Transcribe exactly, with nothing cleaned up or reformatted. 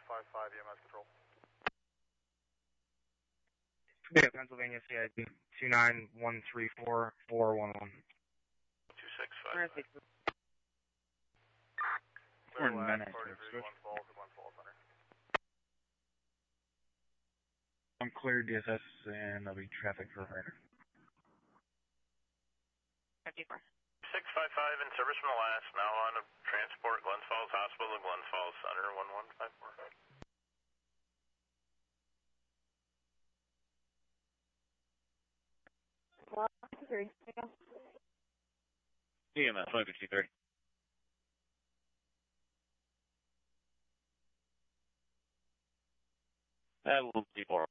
five five, E M S control. Yeah, Pennsylvania C I D two nine one three four four one one. two six five. Clear last, forty-three, Glen Falls, Glen Falls Center. I'm clear D S S and there'll be traffic for Ryder. fifty-four. six five five in service from the last, now on a transport, Glens Falls Hospital to Glens Falls Center, one one five four. Well, three. E M S, one fifty-three. That will be four.